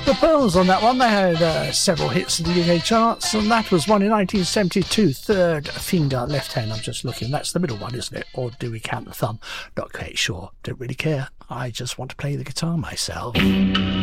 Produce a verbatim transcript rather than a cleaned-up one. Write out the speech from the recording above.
The Pearls on that one, they had uh, several hits in the U K charts, and that was one in nineteen seventy-two, Third Finger, Left Hand. I'm just looking, that's the middle one, isn't it? Or do we count the thumb? Not quite sure, don't really care. I just want to play the guitar myself.